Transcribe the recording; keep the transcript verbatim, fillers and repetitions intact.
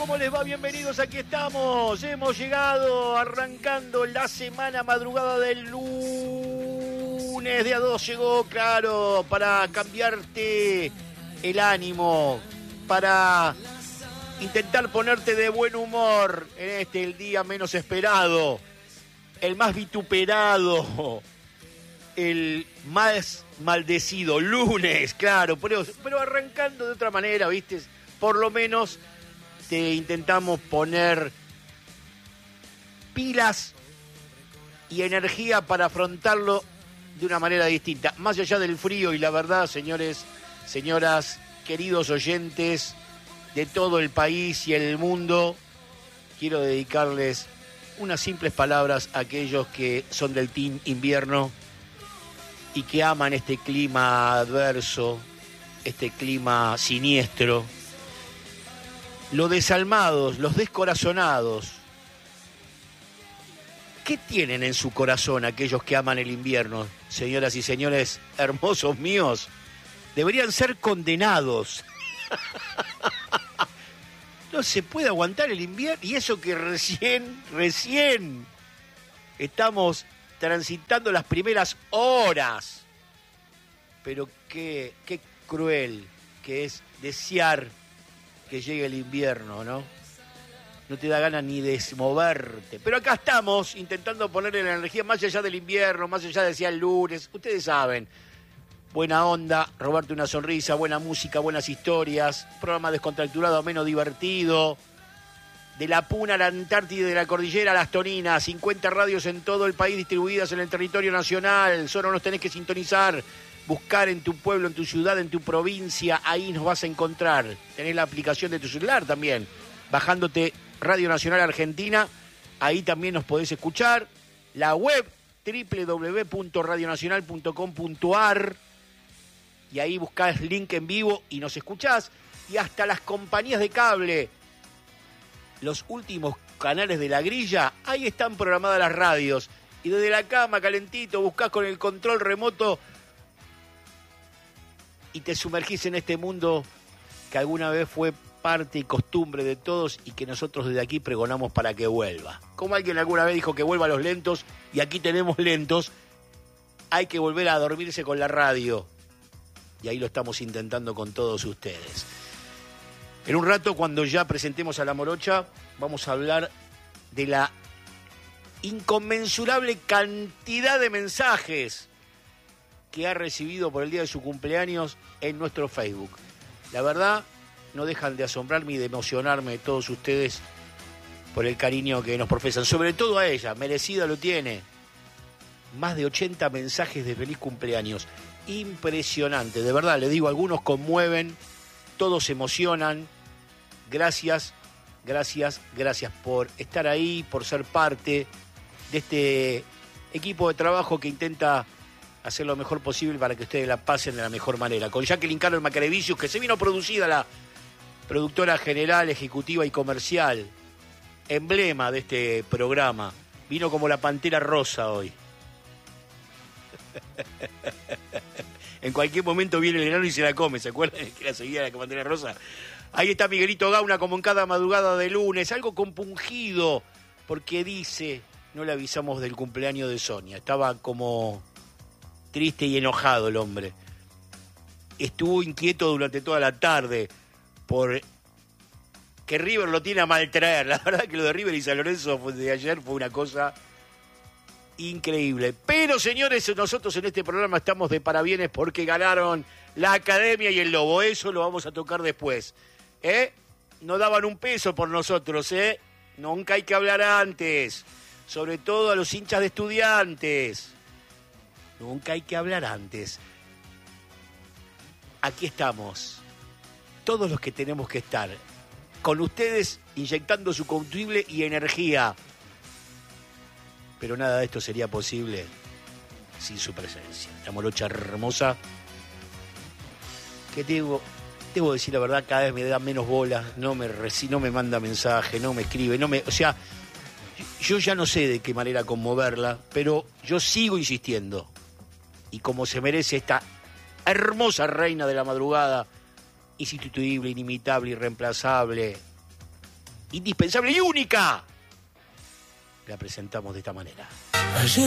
¿Cómo les va? Bienvenidos, aquí estamos. Hemos llegado arrancando la semana madrugada del lunes. De a dos llegó, claro, para cambiarte el ánimo, para intentar ponerte de buen humor en este, el día menos esperado, el más vituperado, el más maldecido lunes, claro, pero, pero arrancando de otra manera, ¿viste? Por lo menos te intentamos poner pilas y energía para afrontarlo de una manera distinta. Más allá del frío y la verdad, señores, señoras, queridos oyentes de todo el país y el mundo, quiero dedicarles unas simples palabras a aquellos que son del team invierno y que aman este clima adverso, este clima siniestro. Los desalmados, los descorazonados. ¿Qué tienen en su corazón aquellos que aman el invierno? Señoras y señores hermosos míos, deberían ser condenados. No se puede aguantar el invierno. Y eso que recién, recién estamos transitando las primeras horas. Pero qué, qué cruel que es desear que llegue el invierno, ¿no? No te da ganas ni de moverte. Pero acá estamos intentando ponerle la energía más allá del invierno, más allá de decía el lunes. Ustedes saben, buena onda, robarte una sonrisa, buena música, buenas historias, programa descontracturado, menos divertido. De la Puna a la Antártida, de la Cordillera a las Toninas, cincuenta radios en todo el país distribuidas en el territorio nacional. Solo nos tenés que sintonizar, buscar en tu pueblo, en tu ciudad, en tu provincia, ahí nos vas a encontrar. Tenés la aplicación de tu celular también, bajándote Radio Nacional Argentina, ahí también nos podés escuchar. La web doble u doble u doble u punto radio nacional punto com punto a r y ahí buscás link en vivo y nos escuchás. Y hasta las compañías de cable, los últimos canales de la grilla, ahí están programadas las radios. Y desde la cama, calentito, buscás con el control remoto y te sumergís en este mundo que alguna vez fue parte y costumbre de todos y que nosotros desde aquí pregonamos para que vuelva. Como alguien alguna vez dijo que vuelva a los lentos, y aquí tenemos lentos, hay que volver a dormirse con la radio. Y ahí lo estamos intentando con todos ustedes. En un rato, cuando ya presentemos a la morocha, vamos a hablar de la inconmensurable cantidad de mensajes que ha recibido por el día de su cumpleaños en nuestro Facebook. La verdad, no dejan de asombrarme y de emocionarme todos ustedes por el cariño que nos profesan. Sobre todo a ella, merecida lo tiene. Más de ochenta mensajes de feliz cumpleaños. Impresionante, de verdad, le digo, algunos conmueven, todos se emocionan. Gracias, gracias, gracias por estar ahí, por ser parte de este equipo de trabajo que intenta hacer lo mejor posible para que ustedes la pasen de la mejor manera. Con Jacqueline Carlos Macarevicius, que se vino producida, la productora general, ejecutiva y comercial, emblema de este programa. Vino como la pantera rosa hoy. En cualquier momento viene el enano y se la come, ¿se acuerdan que la seguía la pantera rosa? Ahí está Miguelito Gauna, como en cada madrugada de lunes, algo compungido, porque dice, no le avisamos del cumpleaños de Sonia. Estaba como triste y enojado el hombre. Estuvo inquieto durante toda la tarde por que River lo tiene a mal traer. La verdad que lo de River y San Lorenzo de ayer fue una cosa increíble. Pero, señores, nosotros en este programa estamos de parabienes porque ganaron la Academia y el Lobo. Eso lo vamos a tocar después. ¿Eh? No daban un peso por nosotros, ¿eh? Nunca hay que hablar antes. Sobre todo a los hinchas de Estudiantes. Nunca hay que hablar antes. Aquí estamos. Todos los que tenemos que estar. Con ustedes inyectando su combustible y energía. Pero nada de esto sería posible sin su presencia. La morocha hermosa. Que debo, debo decir la verdad, cada vez me da menos bola. No me, no me manda mensaje, no me escribe. no me, O sea, yo ya no sé de qué manera conmoverla, pero yo sigo insistiendo. Y como se merece esta hermosa reina de la madrugada, insustituible, inimitable, irreemplazable, indispensable y única, la presentamos de esta manera.